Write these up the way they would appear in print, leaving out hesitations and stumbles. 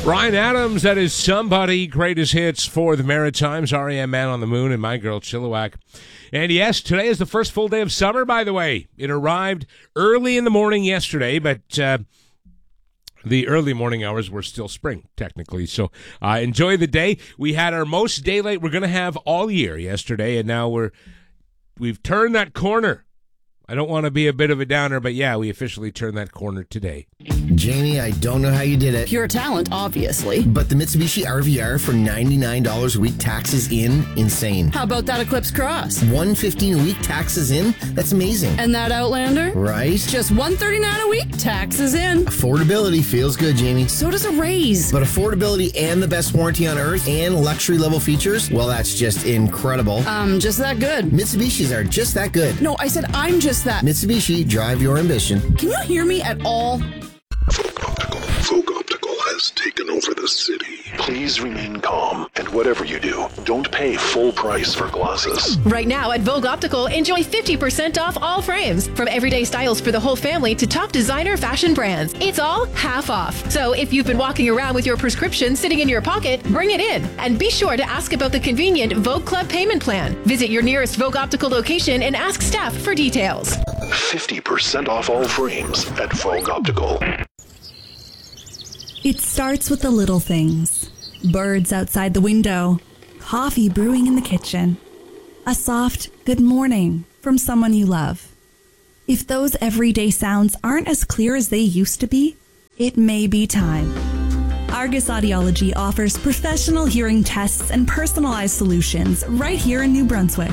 Ryan Adams, that is Somebody, greatest hits for the Maritimes, R.E.M. Man on the Moon, and My Girl Chilliwack. And yes, today is the first full day of summer, by the way. It arrived early in the morning yesterday, but the early morning hours were still spring, technically. So enjoy the day. We had our most daylight we're going to have all year yesterday, and now we've turned that corner. I don't want to be a bit of a downer, but yeah, we officially turned that corner today. Jamie, I don't know how you did it. Pure talent, obviously. But the Mitsubishi RVR for $99 a week, taxes in, insane. How about that Eclipse Cross? $115 a week, taxes in? That's amazing. And that Outlander? Right? Just $139 a week, taxes in. Affordability feels good, Jamie. So does a raise. But affordability and the best warranty on earth and luxury level features? Well, that's just incredible. Just that good. Mitsubishis are just that good. No, I said I'm just that. Mitsubishi, drive your ambition. Can you hear me at all? Vogue Optical has taken over the city. Please remain calm, and whatever you do, don't pay full price for glasses. Right now at Vogue Optical, enjoy 50% off all frames. From everyday styles for the whole family to top designer fashion brands. It's all half off. So if you've been walking around with your prescription sitting in your pocket, bring it in. And be sure to ask about the convenient Vogue Club payment plan. Visit your nearest Vogue Optical location and ask staff for details. 50% off all frames at Vogue Optical. It starts with the little things. Birds outside the window, coffee brewing in the kitchen, a soft good morning from someone you love. If those everyday sounds aren't as clear as they used to be, it may be time. Argus Audiology offers professional hearing tests and personalized solutions right here in New Brunswick.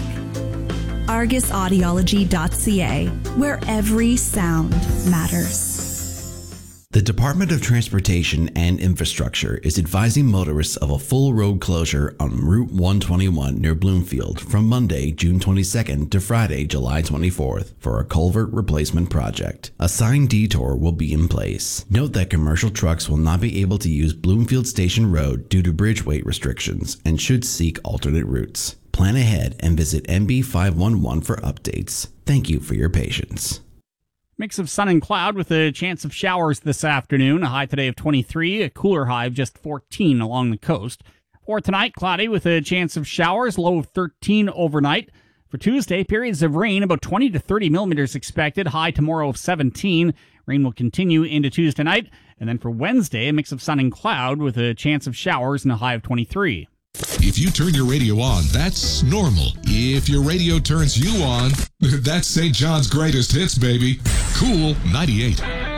ArgusAudiology.ca, where every sound matters. The Department of Transportation and Infrastructure is advising motorists of a full road closure on Route 121 near Bloomfield from Monday, June 22nd to Friday, July 24th for a culvert replacement project. A signed detour will be in place. Note that commercial trucks will not be able to use Bloomfield Station Road due to bridge weight restrictions and should seek alternate routes. Plan ahead and visit MB511 for updates. Thank you for your patience. Mix of sun and cloud with a chance of showers this afternoon. A high today of 23, a cooler high of just 14 along the coast. For tonight, cloudy with a chance of showers, low of 13 overnight. For Tuesday, periods of rain, about 20 to 30 millimeters expected, high tomorrow of 17. Rain will continue into Tuesday night. And then for Wednesday, a mix of sun and cloud with a chance of showers and a high of 23. If you turn your radio on, that's normal. If your radio turns you on, that's St. John's greatest hits, baby. Cool 98.